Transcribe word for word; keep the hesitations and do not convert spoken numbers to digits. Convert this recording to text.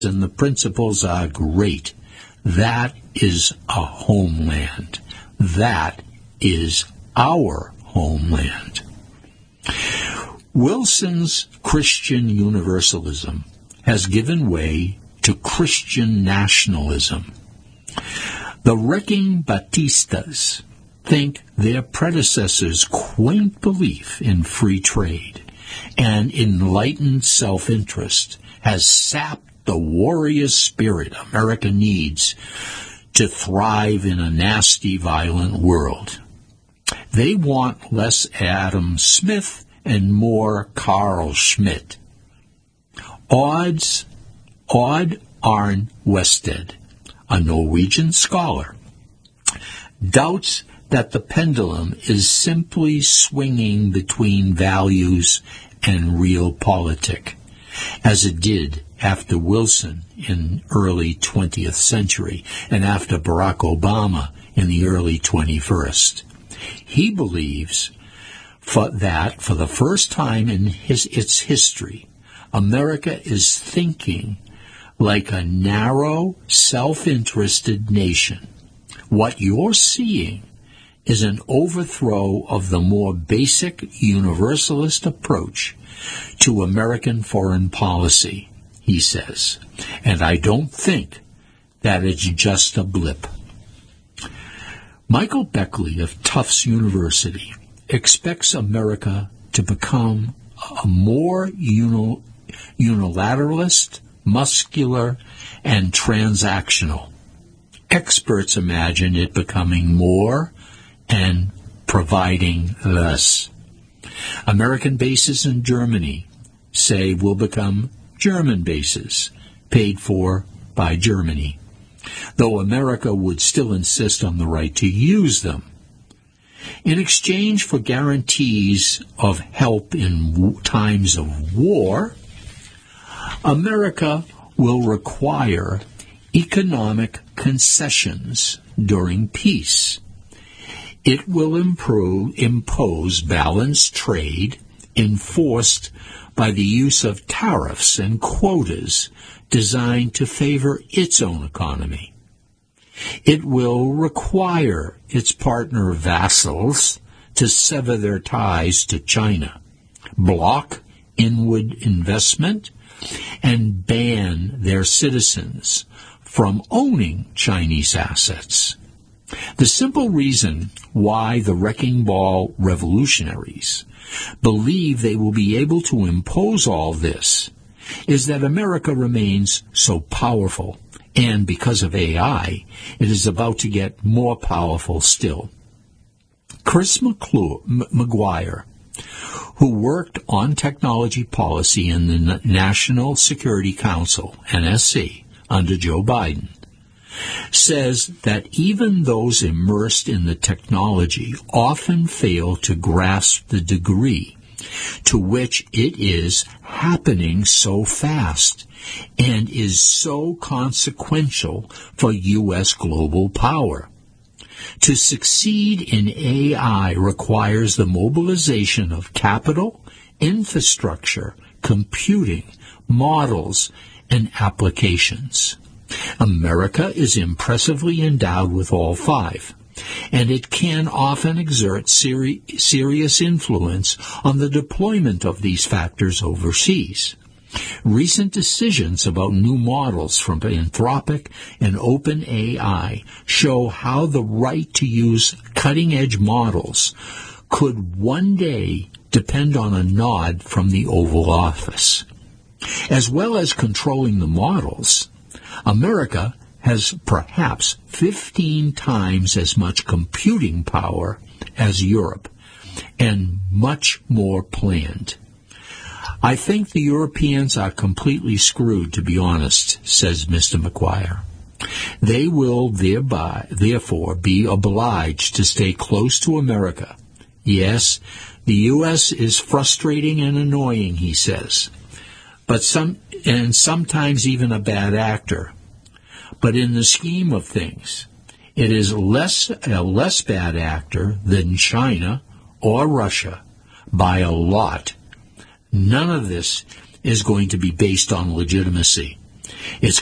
and the principles are great. That is a homeland. That is our homeland. Wilson's Christian universalism has given way to Christian nationalism. The wrecking Batistas think their predecessors' quaint belief in free trade and enlightened self-interest has sapped the warrior spirit America needs to thrive in a nasty, violent world. They want less Adam Smith and more Carl Schmitt. Odds, Odd Arne Wested, a Norwegian scholar, doubts that the pendulum is simply swinging between values and realpolitik, as it did after Wilson in early twentieth century and after Barack Obama in the early twenty-first. He believes for that for the first time in his, its history, America is thinking like a narrow, self-interested nation. What you're seeing is an overthrow of the more basic universalist approach to American foreign policy, he says, and I don't think that it's just a blip. Michael Beckley of Tufts University expects America to become a more uni- unilateralist, muscular, and transactional. Experts imagine it becoming more and providing less. American bases in Germany, say, will become German bases, paid for by Germany, though America would still insist on the right to use them. In exchange for guarantees of help in w- times of war, America will require economic concessions during peace. It will improve, impose balanced trade enforced by the use of tariffs and quotas designed to favor its own economy. It will require its partner vassals to sever their ties to China, block inward investment, and ban their citizens from owning Chinese assets. The simple reason why the Wrecking Ball revolutionaries believe they will be able to impose all this is that America remains so powerful, and because of A I, it is about to get more powerful still. Chris McClure, M- McGuire, who worked on technology policy in the N- National Security Council, N S C, under Joe Biden, says that even those immersed in the technology often fail to grasp the degree to which it is happening so fast and is so consequential for U S global power. To succeed in A I requires the mobilization of capital, infrastructure, computing, models, and applications. America is impressively endowed with all five, and it can often exert seri- serious influence on the deployment of these factors overseas. Recent decisions about new models from Anthropic and OpenAI show how the right to use cutting-edge models could one day depend on a nod from the Oval Office. As well as controlling the models, America has perhaps fifteen times as much computing power as Europe, and much more planned. I think the Europeans are completely screwed, to be honest, says Mister McGuire. They will thereby, therefore be obliged to stay close to America. Yes, the U S is frustrating and annoying, he says, but some and sometimes even a bad actor. But in the scheme of things, it is less a less bad actor than China or Russia by a lot. None of this is going to be based on legitimacy. It's